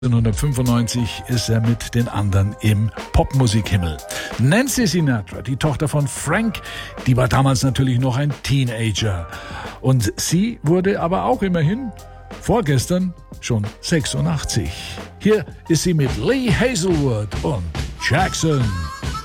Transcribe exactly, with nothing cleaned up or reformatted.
neunzehnhundertfünfundneunzig ist er mit den anderen im Popmusikhimmel. Nancy Sinatra, die Tochter von Frank, die war damals natürlich noch ein Teenager. Und sie wurde aber auch immerhin vorgestern schon sechsundachtzig. Hier ist sie mit Lee Hazelwood und Jackson.